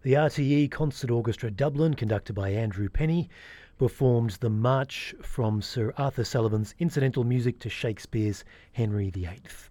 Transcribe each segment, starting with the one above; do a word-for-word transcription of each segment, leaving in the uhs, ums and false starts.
The R T E Concert Orchestra Dublin, conducted by Andrew Penny, performed the March from Sir Arthur Sullivan's incidental music to Shakespeare's Henry the Eighth.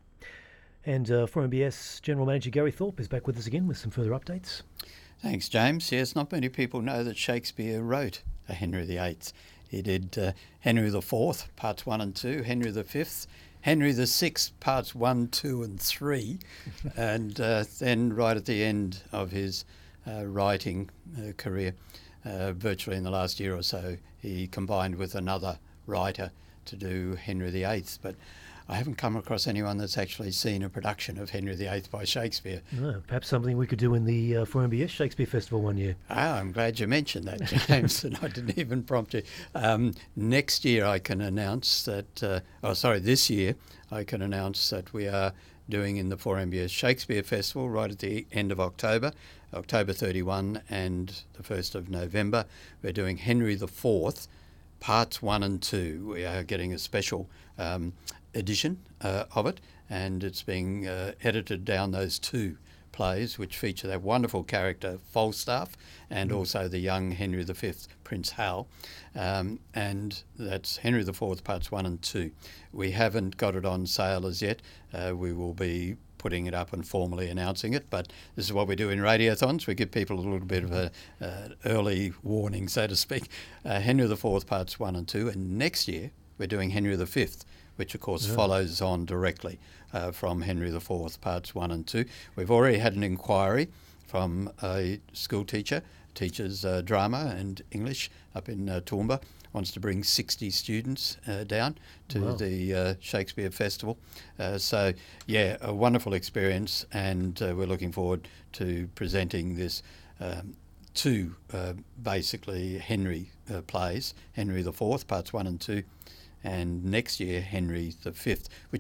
And uh, four M B S General Manager Gary Thorpe is back with us again with some further updates. Thanks, James. Yes, not many people know that Shakespeare wrote a Henry the Eighth. He did uh, Henry the Fourth, parts one and two, Henry the Fifth, Henry the Sixth, parts one, two and three, and uh, then right at the end of his uh, writing uh, career, uh, virtually in the last year or so, he combined with another writer to do Henry the Eighth. But I haven't come across anyone that's actually seen a production of Henry the Eighth by Shakespeare. No, perhaps something we could do in the uh, four M B S Shakespeare Festival one year. Ah, I'm glad you mentioned that, James, and I didn't even prompt you. Um, next year I can announce that, uh, oh sorry, this year I can announce that we are doing in the four M B S Shakespeare Festival right at the end of October, October thirty-first and the first of November. We're doing Henry the Fourth, parts one and two. We are getting a special um, edition uh, of it, and it's being uh, edited down those two plays, which feature that wonderful character Falstaff and mm. also the young Henry the Fifth, Prince Hal, um, and that's Henry the Fourth, parts one and two. We haven't got it on sale as yet. Uh, we will be putting it up and formally announcing it, but this is what we do in radiothons. We give people a little bit of a uh, early warning, so to speak. Uh, Henry the Fourth, parts one and two, and next year we're doing Henry the Fifth, which of course yeah. follows on directly uh, from Henry the Fourth, parts one and two. We've already had an inquiry from a school teacher, teaches uh, drama and English up in uh, Toowoomba, wants to bring sixty students uh, down to wow. the uh, Shakespeare Festival. Uh, so, yeah, a wonderful experience, and uh, we're looking forward to presenting this um, two, uh, basically, Henry uh, plays, Henry the Fourth, parts one and two, and next year Henry the Fifth, which